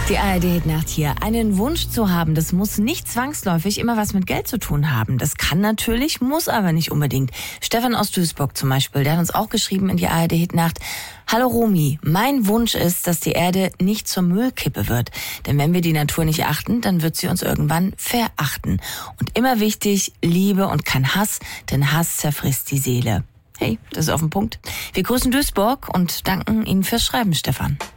Die ARD-Nacht hier. Einen Wunsch zu haben, das muss nicht zwangsläufig immer was mit Geld zu tun haben. Das kann natürlich, muss aber nicht unbedingt. Stefan aus Duisburg zum Beispiel, der hat uns auch geschrieben in die ARD-Nacht. Hallo Romy, mein Wunsch ist, dass die Erde nicht zur Müllkippe wird. Denn wenn wir die Natur nicht achten, dann wird sie uns irgendwann verachten. Und immer wichtig, Liebe und kein Hass, denn Hass zerfrisst die Seele. Hey, das ist auf den Punkt. Wir grüßen Duisburg und danken Ihnen fürs Schreiben, Stefan.